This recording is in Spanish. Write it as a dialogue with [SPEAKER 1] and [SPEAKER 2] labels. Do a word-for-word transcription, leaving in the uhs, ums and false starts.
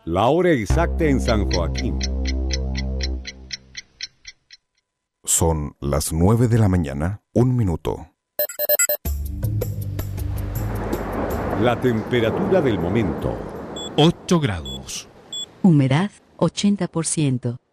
[SPEAKER 1] La hora exacta en San Joaquín.
[SPEAKER 2] Son las nueve de la mañana, un minuto.
[SPEAKER 1] La temperatura del momento.
[SPEAKER 3] ocho grados.
[SPEAKER 4] Humedad ochenta por ciento.